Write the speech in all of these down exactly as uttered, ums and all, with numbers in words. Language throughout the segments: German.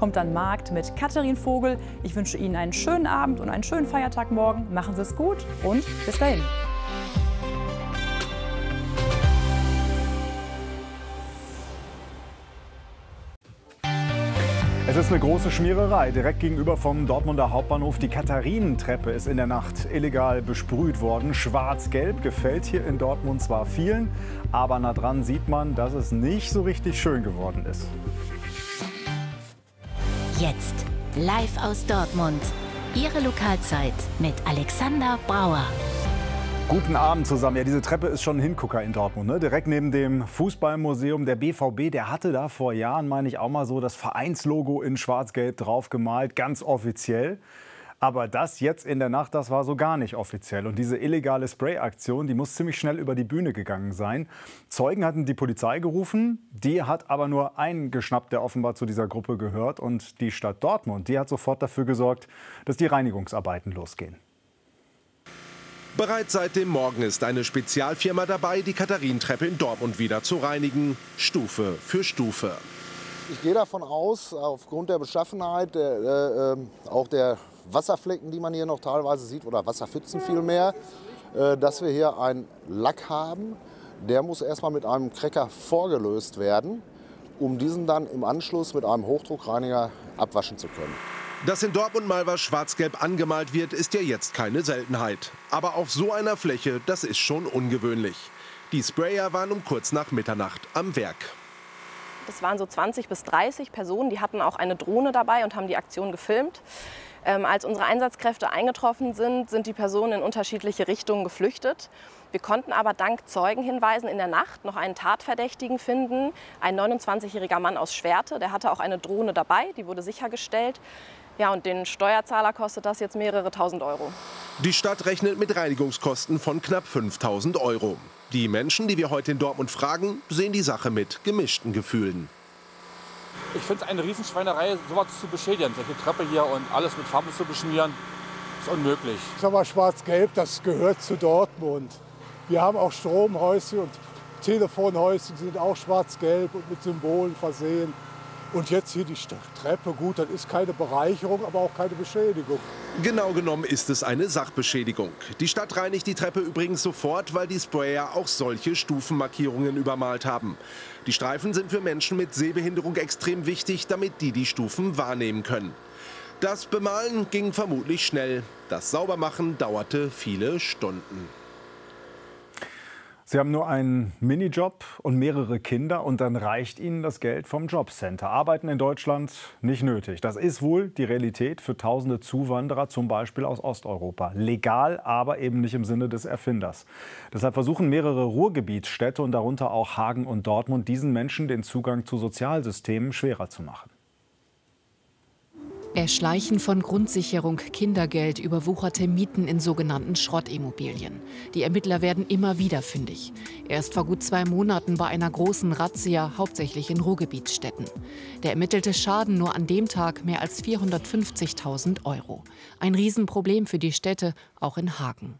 kommt dann Markt mit Katharin Vogel. Ich wünsche Ihnen einen schönen Abend und einen schönen Feiertag morgen. Machen Sie es gut und bis dahin. Es ist eine große Schmiererei. Direkt gegenüber vom Dortmunder Hauptbahnhof. Die Katharinentreppe ist in der Nacht illegal besprüht worden. Schwarz-Gelb gefällt hier in Dortmund zwar vielen, aber nah dran sieht man, dass es nicht so richtig schön geworden ist. Jetzt live aus Dortmund. Ihre Lokalzeit mit Alexander Brauer. Guten Abend zusammen. Ja, diese Treppe ist schon ein Hingucker in Dortmund, ne? Direkt neben dem Fußballmuseum. Der B V B, der hatte da vor Jahren, meine ich, auch mal so das Vereinslogo in Schwarz-Gelb drauf gemalt, ganz offiziell. Aber das jetzt in der Nacht, das war so gar nicht offiziell. Und diese illegale Spray-Aktion, die muss ziemlich schnell über die Bühne gegangen sein. Zeugen hatten die Polizei gerufen, die hat aber nur einen geschnappt, der offenbar zu dieser Gruppe gehört. Und die Stadt Dortmund, die hat sofort dafür gesorgt, dass die Reinigungsarbeiten losgehen. Bereits seit dem Morgen ist eine Spezialfirma dabei, die Katharinentreppe in Dortmund wieder zu reinigen, Stufe für Stufe. Ich gehe davon aus, aufgrund der Beschaffenheit, der, äh, auch der Wasserflecken, die man hier noch teilweise sieht, oder Wasserpfützen vielmehr, äh, dass wir hier einen Lack haben. Der muss erstmal mit einem Cracker vorgelöst werden, um diesen dann im Anschluss mit einem Hochdruckreiniger abwaschen zu können. Dass in Dortmund mal was schwarz-gelb angemalt wird, ist ja jetzt keine Seltenheit. Aber auf so einer Fläche, das ist schon ungewöhnlich. Die Sprayer waren um kurz nach Mitternacht am Werk. Das waren so zwanzig bis dreißig Personen, die hatten auch eine Drohne dabei und haben die Aktion gefilmt. Ähm, als unsere Einsatzkräfte eingetroffen sind, sind die Personen in unterschiedliche Richtungen geflüchtet. Wir konnten aber dank Zeugenhinweisen in der Nacht noch einen Tatverdächtigen finden. Ein neunundzwanzigjähriger Mann aus Schwerte, der hatte auch eine Drohne dabei, die wurde sichergestellt. Ja, und den Steuerzahler kostet das jetzt mehrere tausend Euro. Die Stadt rechnet mit Reinigungskosten von knapp fünftausend Euro. Die Menschen, die wir heute in Dortmund fragen, sehen die Sache mit gemischten Gefühlen. Ich finde es eine Riesenschweinerei, sowas zu beschädigen. Solche Treppe hier und alles mit Farbe zu beschmieren, ist unmöglich. Ich sag mal, Schwarz-Gelb, das gehört zu Dortmund. Wir haben auch Stromhäuschen und Telefonhäuschen, die sind auch schwarz-gelb und mit Symbolen versehen. Und jetzt hier die Treppe, gut, das ist keine Bereicherung, aber auch keine Beschädigung. Genau genommen ist es eine Sachbeschädigung. Die Stadt reinigt die Treppe übrigens sofort, weil die Sprayer auch solche Stufenmarkierungen übermalt haben. Die Streifen sind für Menschen mit Sehbehinderung extrem wichtig, damit die die Stufen wahrnehmen können. Das Bemalen ging vermutlich schnell. Das Saubermachen dauerte viele Stunden. Sie haben nur einen Minijob und mehrere Kinder und dann reicht Ihnen das Geld vom Jobcenter. Arbeiten in Deutschland nicht nötig. Das ist wohl die Realität für tausende Zuwanderer, zum Beispiel aus Osteuropa. Legal, aber eben nicht im Sinne des Erfinders. Deshalb versuchen mehrere Ruhrgebietsstädte und darunter auch Hagen und Dortmund, diesen Menschen den Zugang zu Sozialsystemen schwerer zu machen. Erschleichen von Grundsicherung, Kindergeld, überwucherte Mieten in sogenannten Schrottimmobilien. Die Ermittler werden immer wieder fündig. Erst vor gut zwei Monaten bei einer großen Razzia, hauptsächlich in Ruhrgebietsstädten. Der ermittelte Schaden nur an dem Tag mehr als vierhundertfünfzigtausend Euro. Ein Riesenproblem für die Städte, auch in Hagen.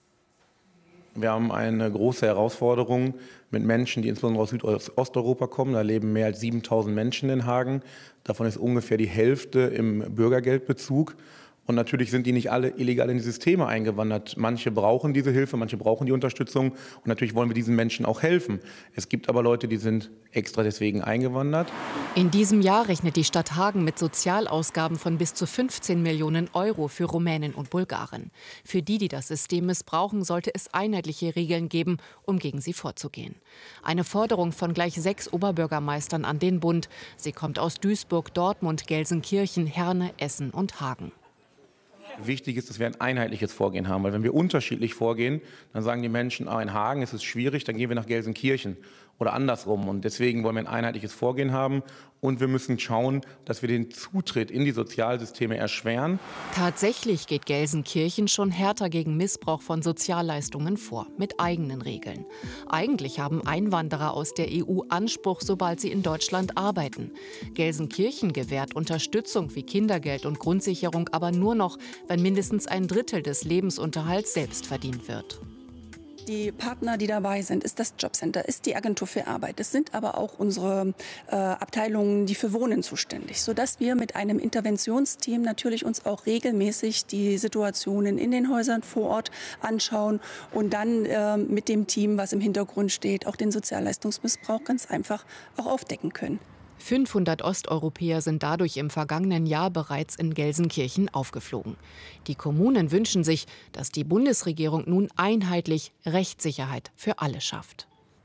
Wir haben eine große Herausforderung mit Menschen, die insbesondere aus Südosteuropa kommen. Da leben mehr als siebentausend Menschen in Hagen. Davon ist ungefähr die Hälfte im Bürgergeldbezug. Und natürlich sind die nicht alle illegal in die Systeme eingewandert. Manche brauchen diese Hilfe, manche brauchen die Unterstützung. Und natürlich wollen wir diesen Menschen auch helfen. Es gibt aber Leute, die sind extra deswegen eingewandert. In diesem Jahr rechnet die Stadt Hagen mit Sozialausgaben von bis zu fünfzehn Millionen Euro für Rumänen und Bulgaren. Für die, die das System missbrauchen, sollte es einheitliche Regeln geben, um gegen sie vorzugehen. Eine Forderung von gleich sechs Oberbürgermeistern an den Bund. Sie kommt aus Duisburg, Dortmund, Gelsenkirchen, Herne, Essen und Hagen. Wichtig ist, dass wir ein einheitliches Vorgehen haben, weil wenn wir unterschiedlich vorgehen, dann sagen die Menschen, ah, in Hagen ist es schwierig, dann gehen wir nach Gelsenkirchen oder andersrum. Und deswegen wollen wir ein einheitliches Vorgehen haben und wir müssen schauen, dass wir den Zutritt in die Sozialsysteme erschweren. Tatsächlich geht Gelsenkirchen schon härter gegen Missbrauch von Sozialleistungen vor, mit eigenen Regeln. Eigentlich haben Einwanderer aus der E U Anspruch, sobald sie in Deutschland arbeiten. Gelsenkirchen gewährt Unterstützung wie Kindergeld und Grundsicherung aber nur noch, wenn mindestens ein Drittel des Lebensunterhalts selbst verdient wird. die Partner, die dabei sind, ist das Jobcenter, ist die Agentur für Arbeit. Es sind aber auch unsere äh, Abteilungen, die für Wohnen zuständig, sodass wir mit einem Interventionsteam natürlich uns auch regelmäßig die Situationen in den Häusern vor Ort anschauen und dann äh, mit dem Team, was im Hintergrund steht, auch den Sozialleistungsmissbrauch ganz einfach auch aufdecken können. fünfhundert Osteuropäer sind dadurch im vergangenen Jahr bereits in Gelsenkirchen aufgeflogen. Die Kommunen wünschen sich, dass die Bundesregierung nun einheitlich Rechtssicherheit für alle schafft.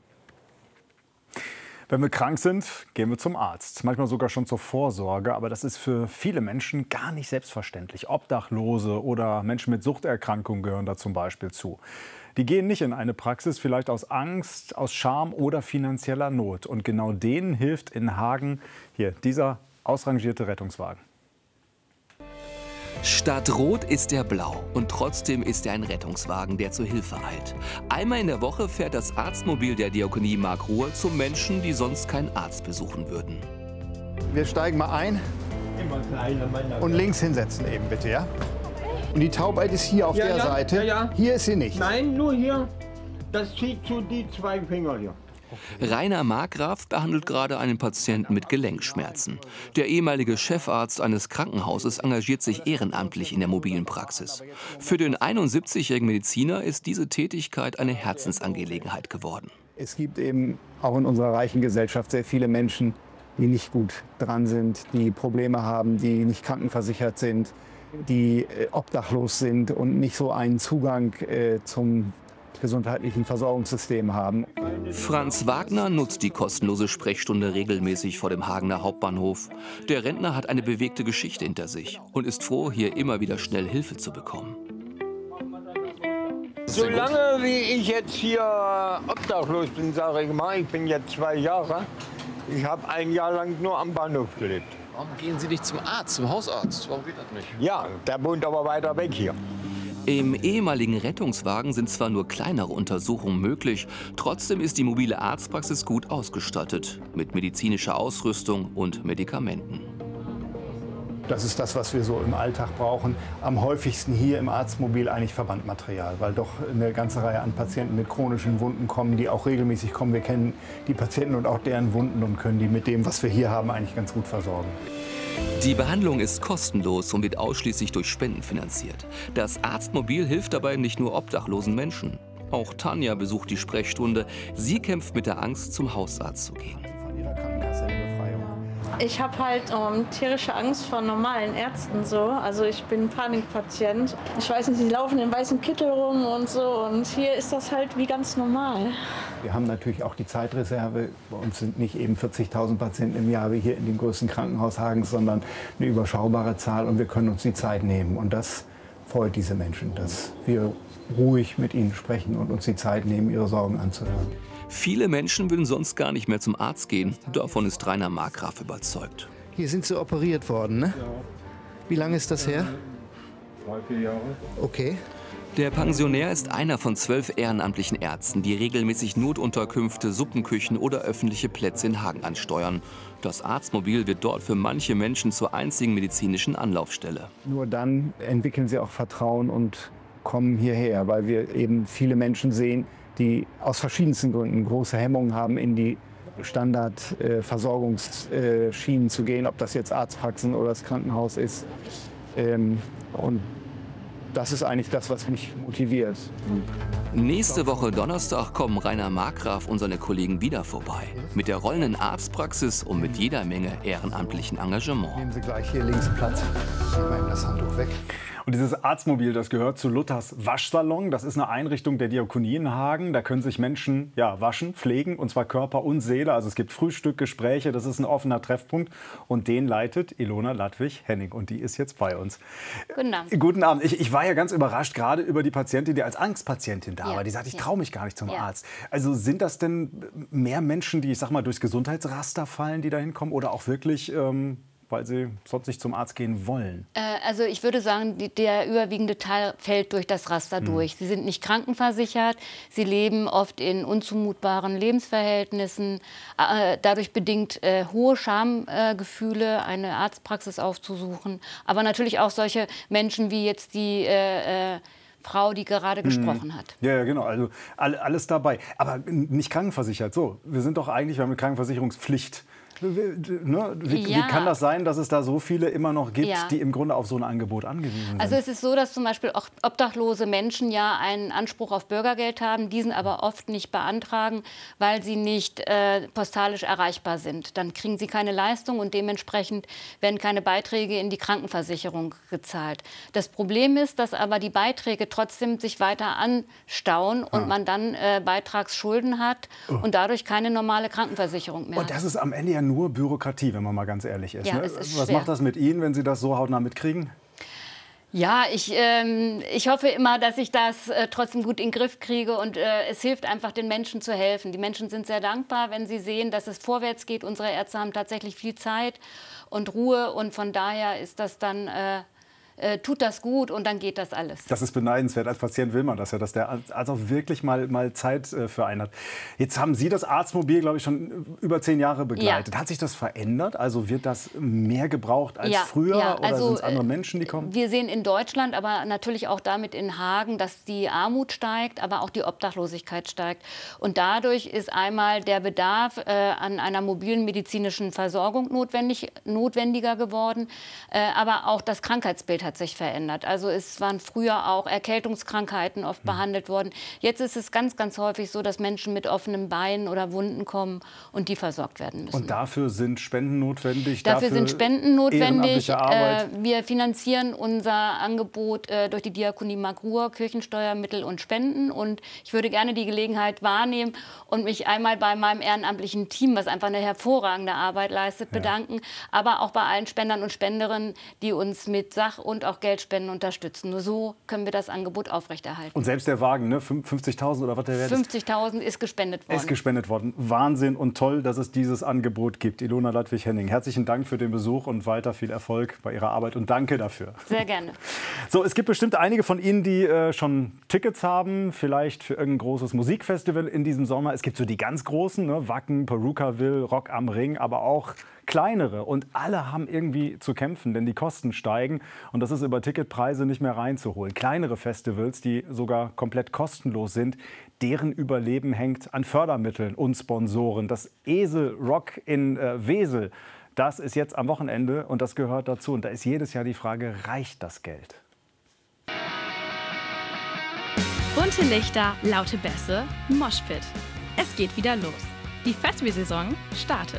Wenn wir krank sind, gehen wir zum Arzt. Manchmal sogar schon zur Vorsorge. Aber das ist für viele Menschen gar nicht selbstverständlich. Obdachlose oder Menschen mit Suchterkrankungen gehören da zum Beispiel zu. Die gehen nicht in eine Praxis, vielleicht aus Angst, aus Scham oder finanzieller Not. Und genau denen hilft in Hagen hier dieser ausrangierte Rettungswagen. Statt rot ist er blau und trotzdem ist er ein Rettungswagen, der zur Hilfe eilt. Einmal in der Woche fährt das Arztmobil der Diakonie Markrohe zu Menschen, die sonst keinen Arzt besuchen würden. Wir steigen mal ein und links hinsetzen eben bitte, ja? Und die Taubheit ist hier auf ja, der ja, Seite. Ja, ja. Hier ist sie nicht. Nein, nur hier. Das zieht zu die zwei Finger hier. Rainer Markgraf behandelt gerade einen Patienten mit Gelenkschmerzen. Der ehemalige Chefarzt eines Krankenhauses engagiert sich ehrenamtlich in der mobilen Praxis. Für den einundsiebzigjährigen Mediziner ist diese Tätigkeit eine Herzensangelegenheit geworden. Es gibt eben auch in unserer reichen Gesellschaft sehr viele Menschen, die nicht gut dran sind, die Probleme haben, die nicht krankenversichert sind, die äh, obdachlos sind und nicht so einen Zugang äh, zum gesundheitlichen Versorgungssystem haben. Franz Wagner nutzt die kostenlose Sprechstunde regelmäßig vor dem Hagener Hauptbahnhof. Der Rentner hat eine bewegte Geschichte hinter sich und ist froh, hier immer wieder schnell Hilfe zu bekommen. Solange wie ich jetzt hier obdachlos bin, sage ich mal, ich bin jetzt zwei Jahre, ich habe ein Jahr lang nur am Bahnhof gelebt. Warum gehen Sie nicht zum Arzt, zum Hausarzt? Warum geht das nicht? Ja, der wohnt aber weiter weg hier. Im ehemaligen Rettungswagen sind zwar nur kleinere Untersuchungen möglich, trotzdem ist die mobile Arztpraxis gut ausgestattet, mit medizinischer Ausrüstung und Medikamenten. Das ist das, was wir so im Alltag brauchen. Am häufigsten hier im Arztmobil eigentlich Verbandmaterial, weil doch eine ganze Reihe an Patienten mit chronischen Wunden kommen, die auch regelmäßig kommen. Wir kennen die Patienten und auch deren Wunden und können die mit dem, was wir hier haben, eigentlich ganz gut versorgen. Die Behandlung ist kostenlos und wird ausschließlich durch Spenden finanziert. Das Arztmobil hilft dabei nicht nur obdachlosen Menschen. Auch Tanja besucht die Sprechstunde. Sie kämpft mit der Angst, zum Hausarzt zu gehen. Ich habe halt ähm, tierische Angst vor normalen Ärzten so. Also ich bin Panikpatient. Ich weiß nicht, die laufen in weißen Kittel rum und so. Und hier ist das halt wie ganz normal. Wir haben natürlich auch die Zeitreserve. Bei uns sind nicht eben vierzigtausend Patienten im Jahr wie hier in dem größten Krankenhaus Hagens, sondern eine überschaubare Zahl. Und wir können uns die Zeit nehmen. Und das freut diese Menschen, dass wir ruhig mit ihnen sprechen und uns die Zeit nehmen, ihre Sorgen anzuhören. Viele Menschen würden sonst gar nicht mehr zum Arzt gehen. Davon ist Rainer Markgraf überzeugt. Hier sind Sie operiert worden, ne? Ja. Wie lange ist das her? Drei, vier Jahre. Okay. Der Pensionär ist einer von zwölf ehrenamtlichen Ärzten, die regelmäßig Notunterkünfte, Suppenküchen oder öffentliche Plätze in Hagen ansteuern. Das Arztmobil wird dort für manche Menschen zur einzigen medizinischen Anlaufstelle. Nur dann entwickeln sie auch Vertrauen und kommen hierher, weil wir eben viele Menschen sehen, die aus verschiedensten Gründen große Hemmungen haben, in die Standardversorgungsschienen äh, zu gehen, ob das jetzt Arztpraxen oder das Krankenhaus ist. Ähm, und das ist eigentlich das, was mich motiviert. Nächste Woche Donnerstag kommen Rainer Markgraf und seine Kollegen wieder vorbei. Mit der rollenden Arztpraxis und mit jeder Menge ehrenamtlichen Engagement. Nehmen Sie gleich hier links Platz. Ich nehme eben das Handtuch weg. Und dieses Arztmobil, das gehört zu Luthers Waschsalon. Das ist eine Einrichtung der Diakonie in Hagen. Da können sich Menschen ja, waschen, pflegen, und zwar Körper und Seele. Also es gibt Frühstück, Gespräche, das ist ein offener Treffpunkt. Und den leitet Ilona Ladwig-Henning. Und die ist jetzt bei uns. Guten Abend. Guten Abend. Ich, ich war ja ganz überrascht, gerade über die Patientin, die als Angstpatientin da ja, war. Die sagt, ich ja. traue mich gar nicht zum ja. Arzt. Also sind das denn mehr Menschen, die, ich sag mal, durchs Gesundheitsraster fallen, die da hinkommen? Oder auch wirklich... Ähm weil sie sonst nicht zum Arzt gehen wollen? Äh, also ich würde sagen, die, der überwiegende Teil fällt durch das Raster hm. durch. Sie sind nicht krankenversichert, sie leben oft in unzumutbaren Lebensverhältnissen, äh, dadurch bedingt äh, hohe Schamgefühle, äh, eine Arztpraxis aufzusuchen. Aber natürlich auch solche Menschen wie jetzt die äh, Frau, die gerade hm. gesprochen hat. Ja, ja, genau. Also alles dabei. Aber nicht krankenversichert. So, wir sind doch eigentlich, wir haben eine Krankenversicherungspflicht. Ne? Wie, ja. wie kann das sein, dass es da so viele immer noch gibt, ja. die im Grunde auf so ein Angebot angewiesen sind? Also es ist so, dass zum Beispiel auch obdachlose Menschen ja einen Anspruch auf Bürgergeld haben, diesen aber oft nicht beantragen, weil sie nicht äh, postalisch erreichbar sind. Dann kriegen sie keine Leistung und dementsprechend werden keine Beiträge in die Krankenversicherung gezahlt. Das Problem ist, dass aber die Beiträge trotzdem sich weiter anstauen und ah. man dann äh, Beitragsschulden hat oh. und dadurch keine normale Krankenversicherung mehr und das ist am Ende ja nur Bürokratie, wenn man mal ganz ehrlich ist. Ja, ne? es ist Was schwer. macht das mit Ihnen, wenn Sie das so hautnah mitkriegen? Ja, ich, ähm, ich hoffe immer, dass ich das äh, trotzdem gut in den Griff kriege und äh, es hilft einfach, den Menschen zu helfen. Die Menschen sind sehr dankbar, wenn sie sehen, dass es vorwärts geht. Unsere Ärzte haben tatsächlich viel Zeit und Ruhe und von daher ist das dann... Äh, Äh, tut das gut und dann geht das alles. Das ist beneidenswert. Als Patient will man das ja, dass der Arzt auch wirklich mal, mal Zeit äh, für einen hat. Jetzt haben Sie das Arztmobil, glaube ich, schon über zehn Jahre begleitet. Ja. Hat sich das verändert? Also wird das mehr gebraucht als ja, früher? Ja. Oder Also, sind es andere Menschen, die kommen? Wir sehen in Deutschland, aber natürlich auch damit in Hagen, dass die Armut steigt, aber auch die Obdachlosigkeit steigt. Und dadurch ist einmal der Bedarf äh, an einer mobilen medizinischen Versorgung notwendig, notwendiger geworden, äh, aber auch das Krankheitsbild hat sich verändert. Also es waren früher auch Erkältungskrankheiten oft mhm. behandelt worden. Jetzt ist es ganz, ganz häufig so, dass Menschen mit offenen Beinen oder Wunden kommen und die versorgt werden müssen. Und dafür sind Spenden notwendig? Dafür, dafür sind Spenden notwendig. Arbeit. Äh, wir finanzieren unser Angebot äh, durch die Diakonie Mark-Ruhr, Kirchensteuermittel und Spenden. Und ich würde gerne die Gelegenheit wahrnehmen und mich einmal bei meinem ehrenamtlichen Team, was einfach eine hervorragende Arbeit leistet, ja. bedanken. Aber auch bei allen Spendern und Spenderinnen, die uns mit Sach- und auch Geldspenden unterstützen. Nur so können wir das Angebot aufrechterhalten. Und selbst der Wagen, ne? fünfzigtausend oder was der Wert ist? fünfzigtausend ist gespendet worden. Ist gespendet worden. Wahnsinn und toll, dass es dieses Angebot gibt. Ilona Ladwig-Henning, herzlichen Dank für den Besuch und weiter viel Erfolg bei Ihrer Arbeit und danke dafür. Sehr gerne. So, es gibt bestimmt einige von Ihnen, die äh, schon Tickets haben, vielleicht für irgendein großes Musikfestival in diesem Sommer. Es gibt so die ganz großen, ne? Wacken, Perukaville, Rock am Ring, aber auch kleinere. Und alle haben irgendwie zu kämpfen, denn die Kosten steigen. Und das ist über Ticketpreise nicht mehr reinzuholen. Kleinere Festivals, die sogar komplett kostenlos sind, deren Überleben hängt an Fördermitteln und Sponsoren. Das Esel Rock in äh, Wesel, das ist jetzt am Wochenende und das gehört dazu. Und da ist jedes Jahr die Frage, reicht das Geld? Bunte Lichter, laute Bässe, Moshpit. Es geht wieder los. Die Festivalsaison startet.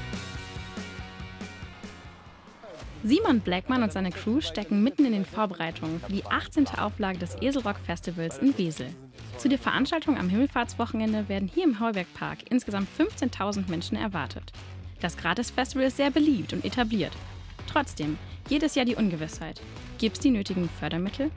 Simon Blackman und seine Crew stecken mitten in den Vorbereitungen für die achtzehnte Auflage des Eselrock Festivals in Wesel. Zu der Veranstaltung am Himmelfahrtswochenende werden hier im Heubergpark insgesamt fünfzehntausend Menschen erwartet. Das Gratis-Festival ist sehr beliebt und etabliert. Trotzdem, jedes Jahr die Ungewissheit. Gibt es die nötigen Fördermittel?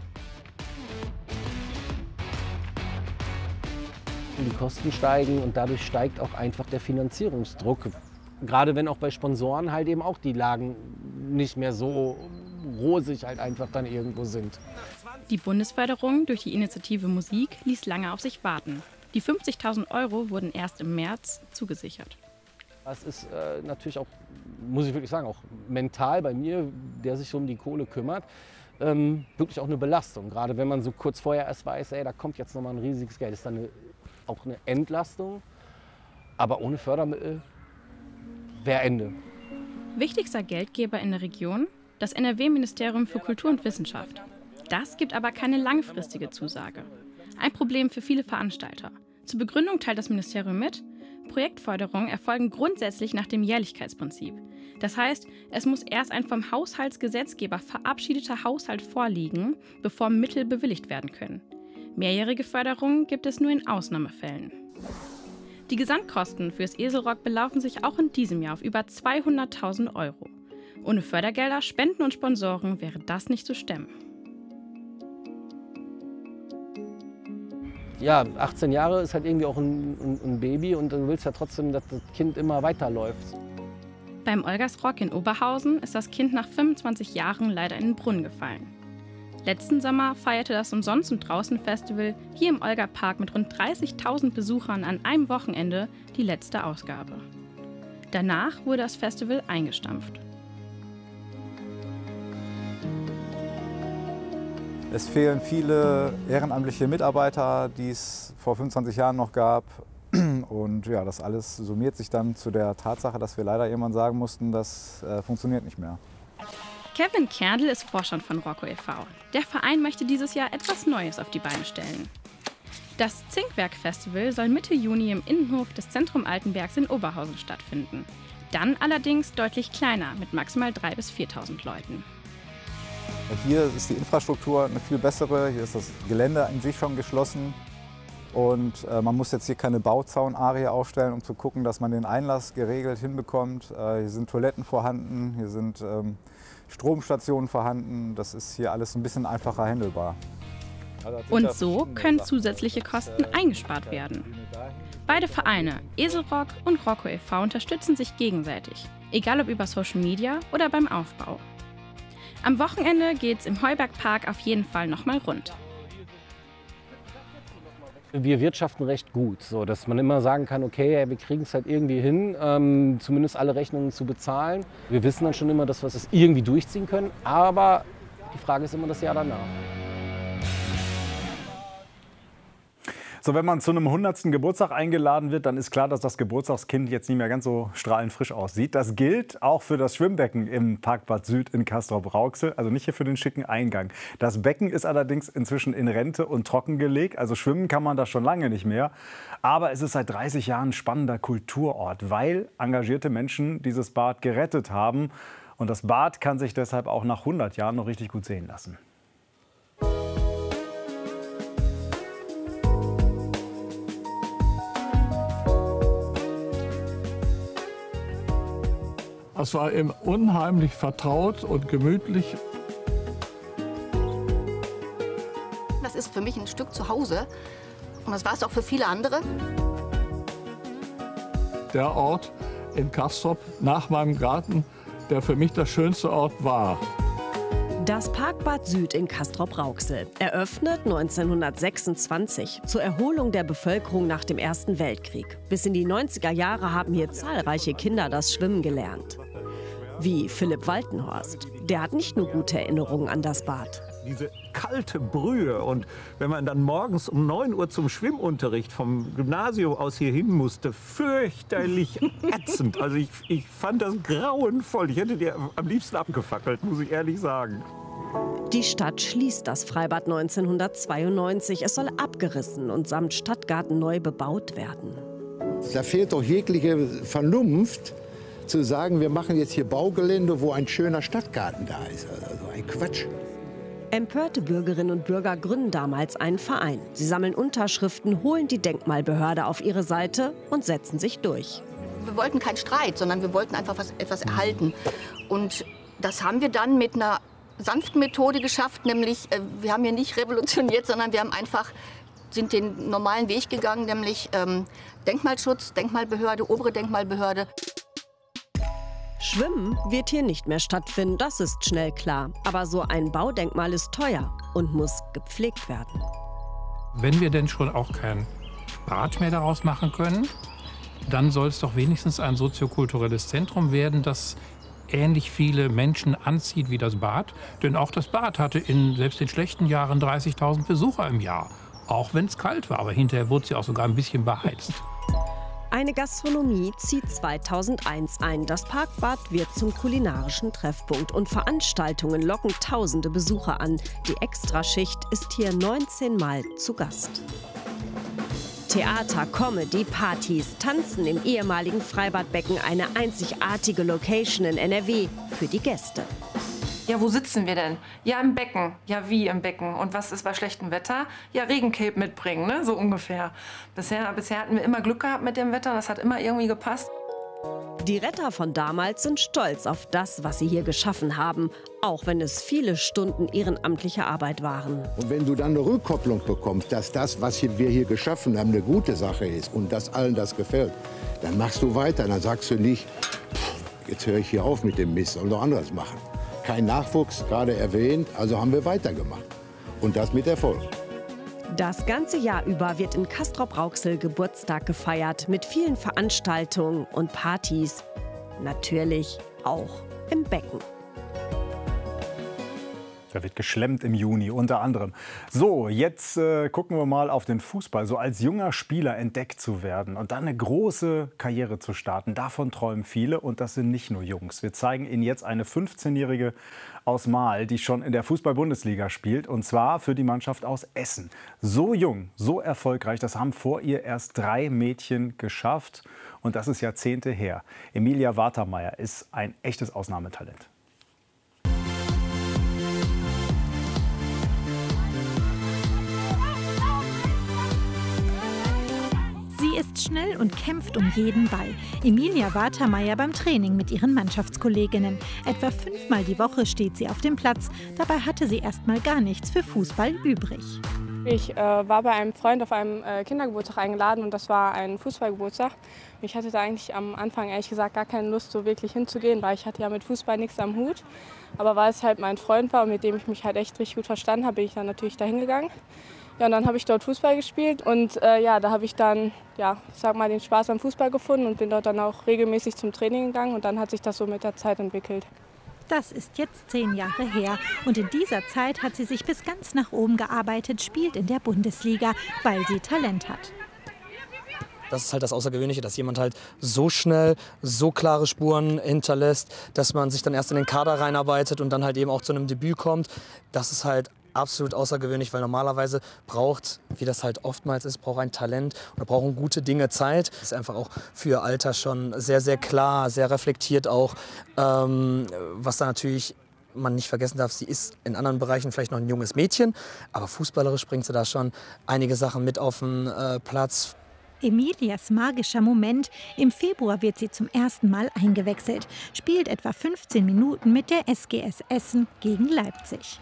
Die Kosten steigen und dadurch steigt auch einfach der Finanzierungsdruck. Gerade wenn auch bei Sponsoren halt eben auch die Lagen nicht mehr so rosig halt einfach dann irgendwo sind. Die Bundesförderung durch die Initiative Musik ließ lange auf sich warten. Die fünfzigtausend Euro wurden erst im März zugesichert. Das ist äh, natürlich auch, muss ich wirklich sagen, auch mental bei mir, der sich so um die Kohle kümmert, ähm, wirklich auch eine Belastung. Gerade wenn man so kurz vorher erst weiß, ey, da kommt jetzt nochmal ein riesiges Geld. Das ist dann eine, auch eine Entlastung, aber ohne Fördermittel wäre Ende. Wichtigster Geldgeber in der Region? Das N R W-Ministerium für Kultur und Wissenschaft. Das gibt aber keine langfristige Zusage. Ein Problem für viele Veranstalter. Zur Begründung teilt das Ministerium mit, Projektförderungen erfolgen grundsätzlich nach dem Jährlichkeitsprinzip. Das heißt, es muss erst ein vom Haushaltsgesetzgeber verabschiedeter Haushalt vorliegen, bevor Mittel bewilligt werden können. Mehrjährige Förderungen gibt es nur in Ausnahmefällen. Die Gesamtkosten für das Eselrock belaufen sich auch in diesem Jahr auf über zweihunderttausend Euro. Ohne Fördergelder, Spenden und Sponsoren wäre das nicht zu stemmen. Ja, achtzehn Jahre ist halt irgendwie auch ein, ein, ein Baby und du willst ja trotzdem, dass das Kind immer weiterläuft. Beim Olgersrock in Oberhausen ist das Kind nach fünfundzwanzig Jahren leider in den Brunnen gefallen. Letzten Sommer feierte das Umsonst- und Draußen-Festival hier im Olga-Park mit rund dreißigtausend Besuchern an einem Wochenende die letzte Ausgabe. Danach wurde das Festival eingestampft. Es fehlen viele ehrenamtliche Mitarbeiter, die es vor fünfundzwanzig Jahren noch gab. Und ja, das alles summiert sich dann zu der Tatsache, dass wir leider irgendwann sagen mussten, das äh, funktioniert nicht mehr. Kevin Kerndl ist Vorstand von Rocco e V Der Verein möchte dieses Jahr etwas Neues auf die Beine stellen. Das Zinkwerk-Festival soll Mitte Juni im Innenhof des Zentrum Altenbergs in Oberhausen stattfinden. Dann allerdings deutlich kleiner, mit maximal dreitausend bis viertausend Leuten. Hier ist die Infrastruktur eine viel bessere, hier ist das Gelände in sich schon geschlossen. Und äh, man muss jetzt hier keine Bauzaunarie aufstellen, um zu gucken, dass man den Einlass geregelt hinbekommt. Äh, hier sind Toiletten vorhanden, hier sind ähm, Stromstationen vorhanden. Das ist hier alles ein bisschen einfacher handelbar. Und so können zusätzliche Kosten eingespart werden. Beide Vereine, Eselrock und Rocco e V unterstützen sich gegenseitig, egal ob über Social Media oder beim Aufbau. Am Wochenende geht's im Heubergpark auf jeden Fall nochmal rund. Wir wirtschaften recht gut, so dass man immer sagen kann, okay, wir kriegen es halt irgendwie hin, ähm, zumindest alle Rechnungen zu bezahlen. Wir wissen dann schon immer, dass wir es irgendwie durchziehen können, aber die Frage ist immer das Jahr danach. So, wenn man zu einem hundertsten Geburtstag eingeladen wird, dann ist klar, dass das Geburtstagskind jetzt nicht mehr ganz so strahlend frisch aussieht. Das gilt auch für das Schwimmbecken im Parkbad Süd in Castrop-Rauxel, also nicht hier für den schicken Eingang. Das Becken ist allerdings inzwischen in Rente und trockengelegt, also schwimmen kann man da schon lange nicht mehr. Aber es ist seit dreißig Jahren ein spannender Kulturort, weil engagierte Menschen dieses Bad gerettet haben. Und das Bad kann sich deshalb auch nach hundert Jahren noch richtig gut sehen lassen. Es war ihm unheimlich vertraut und gemütlich. Das ist für mich ein Stück zu Hause und das war es auch für viele andere. Der Ort in Castrop nach meinem Garten, der für mich der schönste Ort war. Das Parkbad Süd in Castrop-Rauxel, eröffnet neunzehnhundertsechsundzwanzig zur Erholung der Bevölkerung nach dem Ersten Weltkrieg. Bis in die neunziger Jahre haben hier zahlreiche Kinder das Schwimmen gelernt. Wie Philipp Waltenhorst. Der hat nicht nur gute Erinnerungen an das Bad. Diese kalte Brühe, und wenn man dann morgens um neun Uhr zum Schwimmunterricht vom Gymnasium aus hier hin musste, fürchterlich ätzend. Also ich, ich fand das grauenvoll. Ich hätte die am liebsten abgefackelt, muss ich ehrlich sagen. Die Stadt schließt das Freibad neunzehnhundertzweiundneunzig. Es soll abgerissen und samt Stadtgarten neu bebaut werden. Da fehlt doch jegliche Vernunft, zu sagen, wir machen jetzt hier Baugelände, wo ein schöner Stadtgarten da ist. Also ein Quatsch. Empörte Bürgerinnen und Bürger gründen damals einen Verein. Sie sammeln Unterschriften, holen die Denkmalbehörde auf ihre Seite und setzen sich durch. Wir wollten keinen Streit, sondern wir wollten einfach was, etwas erhalten. Und das haben wir dann mit einer sanften Methode geschafft, nämlich äh, wir haben hier nicht revolutioniert, sondern wir haben einfach sind den normalen Weg gegangen, nämlich ähm, Denkmalschutz, Denkmalbehörde, obere Denkmalbehörde. Schwimmen wird hier nicht mehr stattfinden, das ist schnell klar. Aber so ein Baudenkmal ist teuer und muss gepflegt werden. Wenn wir denn schon auch kein Bad mehr daraus machen können, dann soll es doch wenigstens ein soziokulturelles Zentrum werden, das ähnlich viele Menschen anzieht wie das Bad. Denn auch das Bad hatte in selbst in schlechten Jahren dreißigtausend Besucher im Jahr. Auch wenn es kalt war, aber hinterher wurde sie auch sogar ein bisschen beheizt. Eine Gastronomie zieht zweitausendeins ein. Das Parkbad wird zum kulinarischen Treffpunkt und Veranstaltungen locken tausende Besucher an. Die Extraschicht ist hier neunzehn Mal zu Gast. Theater, Comedy, Partys, Tanzen im ehemaligen Freibadbecken, eine einzigartige Location in N R W für die Gäste. Ja, wo sitzen wir denn? Ja, im Becken. Ja, wie im Becken? Und was ist bei schlechtem Wetter? Ja, Regencape mitbringen, ne? So ungefähr. Bisher, bisher hatten wir immer Glück gehabt mit dem Wetter, das hat immer irgendwie gepasst. Die Retter von damals sind stolz auf das, was sie hier geschaffen haben, auch wenn es viele Stunden ehrenamtliche Arbeit waren. Und wenn du dann eine Rückkopplung bekommst, dass das, was wir hier geschaffen haben, eine gute Sache ist und dass allen das gefällt, dann machst du weiter. Dann sagst du nicht, jetzt höre ich hier auf mit dem Mist, soll doch anderes machen. Kein Nachwuchs, gerade erwähnt, also haben wir weitergemacht. Und das mit Erfolg. Das ganze Jahr über wird in Castrop-Rauxel Geburtstag gefeiert mit vielen Veranstaltungen und Partys. Natürlich auch im Becken. Da wird geschlemmt im Juni, unter anderem. So, jetzt äh, gucken wir mal auf den Fußball. So als junger Spieler entdeckt zu werden und dann eine große Karriere zu starten, davon träumen viele. Und das sind nicht nur Jungs. Wir zeigen Ihnen jetzt eine fünfzehnjährige aus Mahl, die schon in der Fußball-Bundesliga spielt. Und zwar für die Mannschaft aus Essen. So jung, so erfolgreich, das haben vor ihr erst drei Mädchen geschafft. Und das ist Jahrzehnte her. Emilia Watermeier ist ein echtes Ausnahmetalent. Sie ist schnell und kämpft um jeden Ball. Emilia Watermeier beim Training mit ihren Mannschaftskolleginnen. Etwa fünfmal die Woche steht sie auf dem Platz. Dabei hatte sie erstmal gar nichts für Fußball übrig. Ich äh, war bei einem Freund auf einem äh, Kindergeburtstag eingeladen und das war ein Fußballgeburtstag. Ich hatte da eigentlich am Anfang ehrlich gesagt gar keine Lust, so wirklich hinzugehen, weil ich hatte ja mit Fußball nichts am Hut. Aber weil es halt mein Freund war und mit dem ich mich halt echt richtig gut verstanden habe, bin ich dann natürlich da hingegangen. Ja, und dann habe ich dort Fußball gespielt und äh, ja, da habe ich dann, ja, ich sag mal, den Spaß am Fußball gefunden und bin dort dann auch regelmäßig zum Training gegangen und dann hat sich das so mit der Zeit entwickelt. Das ist jetzt zehn Jahre her und in dieser Zeit hat sie sich bis ganz nach oben gearbeitet, spielt in der Bundesliga, weil sie Talent hat. Das ist halt das Außergewöhnliche, dass jemand halt so schnell, so klare Spuren hinterlässt, dass man sich dann erst in den Kader reinarbeitet und dann halt eben auch zu einem Debüt kommt. Das ist halt absolut außergewöhnlich, weil normalerweise braucht, wie das halt oftmals ist, braucht ein Talent oder brauchen gute Dinge Zeit. Das ist einfach auch für ihr Alter schon sehr, sehr klar, sehr reflektiert auch, ähm, was da natürlich man nicht vergessen darf, sie ist in anderen Bereichen vielleicht noch ein junges Mädchen, aber fußballerisch bringt sie da schon einige Sachen mit auf den äh, Platz. Emilias magischer Moment. Im Februar wird sie zum ersten Mal eingewechselt, spielt etwa fünfzehn Minuten mit der S G S Essen gegen Leipzig.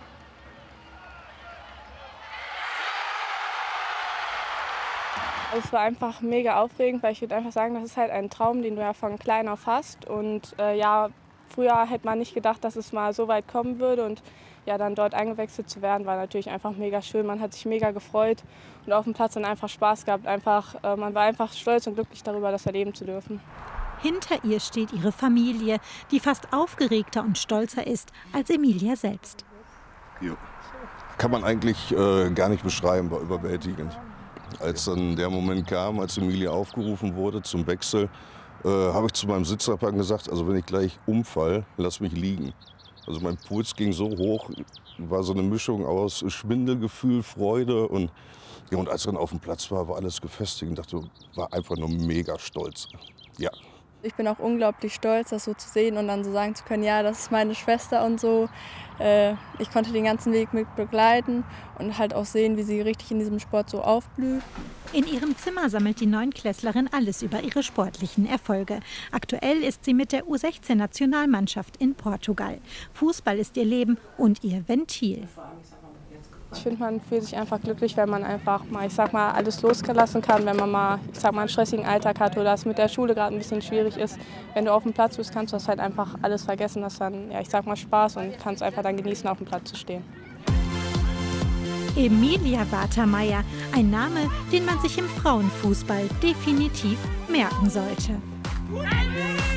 Es war einfach mega aufregend, weil ich würde einfach sagen, das ist halt ein Traum, den du ja von klein auf hast. Und äh, ja, früher hätte man nicht gedacht, dass es mal so weit kommen würde. Und ja, dann dort eingewechselt zu werden, war natürlich einfach mega schön. Man hat sich mega gefreut und auf dem Platz dann einfach Spaß gehabt. Einfach, äh, man war einfach stolz und glücklich darüber, das erleben zu dürfen. Hinter ihr steht ihre Familie, die fast aufgeregter und stolzer ist als Emilia selbst. Jo. Kann man eigentlich äh, gar nicht beschreiben, war überwältigend. Als dann der Moment kam, als Emilia aufgerufen wurde zum Wechsel, äh, habe ich zu meinem Sitznachbarn gesagt, also wenn ich gleich umfall, lass mich liegen. Also mein Puls ging so hoch, war so eine Mischung aus Schwindelgefühl, Freude und, ja, und als ich dann auf dem Platz war, war alles gefestigt und dachte, war einfach nur mega stolz. Ja. Ich bin auch unglaublich stolz, das so zu sehen und dann so sagen zu können, ja, das ist meine Schwester und so. Ich konnte den ganzen Weg mit begleiten und halt auch sehen, wie sie richtig in diesem Sport so aufblüht. In ihrem Zimmer sammelt die Neunklässlerin alles über ihre sportlichen Erfolge. Aktuell ist sie mit der U sechzehn Nationalmannschaft in Portugal. Fußball ist ihr Leben und ihr Ventil. Ich finde, man fühlt sich einfach glücklich, wenn man einfach mal, ich sag mal, alles loslassen kann, wenn man mal, ich sag mal, einen stressigen Alltag hat oder es mit der Schule gerade ein bisschen schwierig ist. Wenn du auf dem Platz bist, kannst du das halt einfach alles vergessen, das dann, ja, ich sag mal, Spaß und kannst einfach dann genießen, auf dem Platz zu stehen. Emilia Watermeier, ein Name, den man sich im Frauenfußball definitiv merken sollte.